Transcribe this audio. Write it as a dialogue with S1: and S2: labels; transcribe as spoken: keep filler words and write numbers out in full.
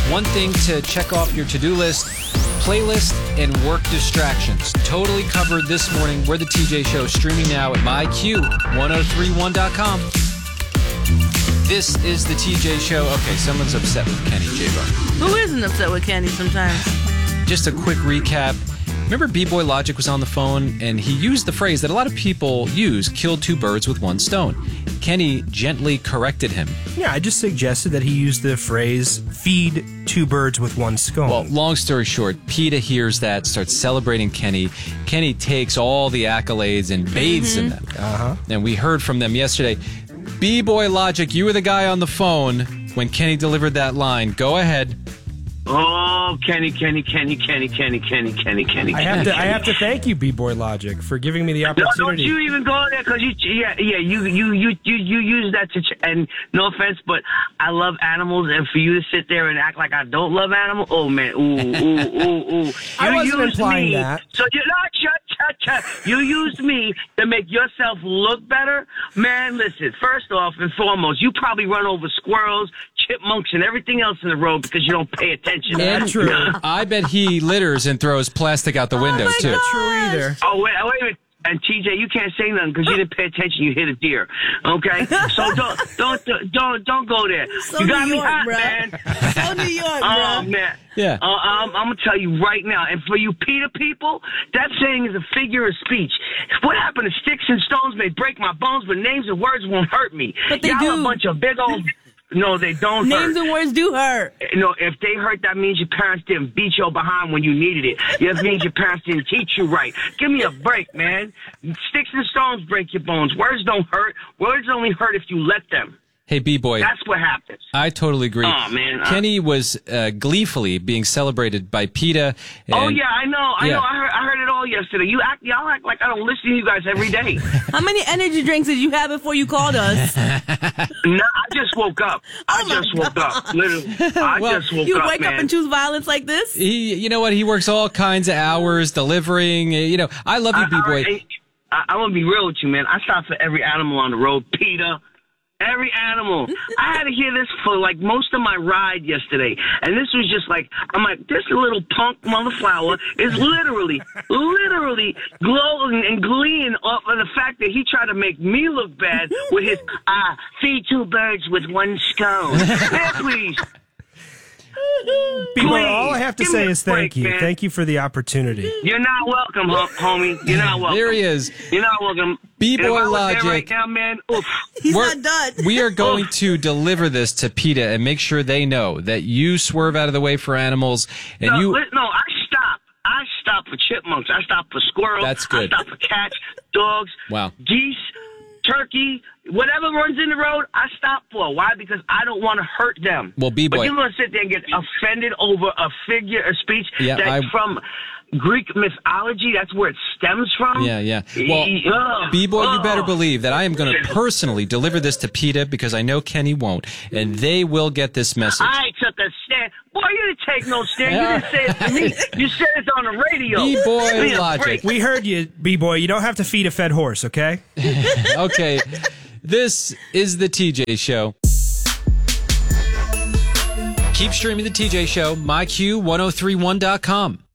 S1: One thing to check off your to-do list, playlist and work distractions. Totally covered this morning. We're the T J Show, streaming now at my Q ten thirty-one dot com. This is the T J Show. Okay, someone's upset with Kenny, J-Bo.
S2: Who isn't upset with Kenny sometimes?
S1: Just a quick recap. Remember B-Boy Logic was on the phone, and he used the phrase that a lot of people use, kill two birds with one stone. Kenny gently corrected him.
S3: Yeah, I just suggested that he used the phrase, feed two birds with one stone.
S1: Well, long story short, PETA hears that, starts celebrating Kenny. Kenny takes all the accolades and bathes mm-hmm. in them.
S3: Uh-huh.
S1: And we heard from them yesterday. B-Boy Logic, you were the guy on the phone when Kenny delivered that line. Go ahead.
S4: Oh, Kenny, Kenny, Kenny, Kenny, Kenny, Kenny, Kenny, Kenny.
S3: I have
S4: Kenny,
S3: to,
S4: Kenny.
S3: I have to thank you, B-Boy Logic, for giving me the
S4: No,
S3: opportunity.
S4: don't you even go there, because you, yeah, yeah, you, you, you, you, you use that to, ch- and no offense, but I love animals, and for you to sit there and act like I don't love animals, oh man, ooh, ooh, ooh, ooh. You
S3: I wasn't
S4: used
S3: implying
S4: me,
S3: that.
S4: So you're not, shut, shut, shut. You used me to make yourself look better, man. Listen, first off and foremost, you probably run over squirrels, chipmunks, and everything else in the road because you don't pay attention.
S1: And
S3: true.
S1: I bet he litters and throws plastic out the window,
S2: my
S1: too.
S2: God.
S3: True either.
S4: Oh, wait, wait a minute. And T J, you can't say nothing because you didn't pay attention. You hit a deer. Okay? So don't, don't, don't, don't go there.
S2: So
S4: you got
S2: New
S4: me
S2: York,
S4: hot,
S2: bro.
S4: man.
S2: So New York,
S4: Oh,
S2: bro.
S4: man.
S1: Yeah.
S4: Uh, um, I'm going to tell you right now, and for you PETA people, that saying is a figure of speech. What happened to sticks and stones may break my bones, but names and words won't hurt me.
S2: But they
S4: Y'all
S2: do.
S4: a bunch of big old... No, they don't
S2: Names
S4: hurt.
S2: and words do hurt.
S4: No, if they hurt, that means your parents didn't beat your behind when you needed it. That means your parents didn't teach you right. Give me a break, man. Sticks and stones break your bones. Words don't hurt. Words only hurt if you let them.
S1: Hey, B-Boy.
S4: That's what happens.
S1: I totally agree.
S4: Oh, man.
S1: Kenny was uh, gleefully being celebrated by PETA. And,
S4: Oh, yeah, I know. I
S1: yeah.
S4: know. I heard, I heard it all yesterday. You act, y'all act like I don't listen to you guys every day.
S2: How many energy drinks did you have before you called us?
S4: No, I just woke up. I
S2: Oh, my
S4: just woke up. Literally. I
S1: Well,
S4: just woke
S2: You
S4: up,
S2: wake
S4: man.
S2: up and choose violence like this?
S1: He, you know what? He works all kinds of hours delivering. You know, I love you,
S4: I,
S1: B-Boy.
S4: I, I, I'm going to be real with you, man. I stopped for every animal on the road. PETA. Every animal. I had to hear this for like most of my ride yesterday. And this was just like, I'm like, this little punk motherflower is literally, literally glowing and gleeing off of the fact that he tried to make me look bad with his, ah, feed two birds with one stone. Man, please.
S3: B-Boy,
S4: Please,
S3: all I have to
S4: give
S3: say
S4: me a
S3: is thank
S4: break,
S3: you.
S4: man.
S3: Thank you for the opportunity.
S4: You're not welcome, ho- homie. You're not welcome.
S1: There he is.
S4: You're not welcome.
S1: B-Boy
S4: And if I was
S1: Logic.
S4: there right now, man, oof.
S2: He's
S1: We're-
S2: not done.
S1: We are going to deliver this to PETA and make sure they know that you swerve out of the way for animals and
S4: No,
S1: you.
S4: li- no, I stop. I stop for chipmunks. I stop for squirrels.
S1: That's good.
S4: I stop for cats, dogs,
S1: Wow.
S4: geese, turkey, whatever runs in the road, I stop for. Why? Because I don't want to hurt them.
S1: Well, B-Boy-
S4: But you're going to sit there and get offended over a figure of speech
S1: Yeah,
S4: that's
S1: I-
S4: from Greek mythology. That's where it stems from.
S1: Yeah, yeah. Well,
S4: Ugh,
S1: B-Boy, you better
S4: ugh.
S1: believe that I am going to personally deliver this to PETA because I know Kenny won't, and they will get this message.
S4: I took a stand. Boy, you didn't take no stand. You didn't say it to me. You said it on the radio.
S1: B-Boy
S4: Give me a
S1: Logic.
S4: break.
S3: We heard you, B-Boy. You don't have to feed a fed horse, okay?
S1: Okay, this is the T J Show. Keep streaming the T J Show, my Q ten thirty-one dot com.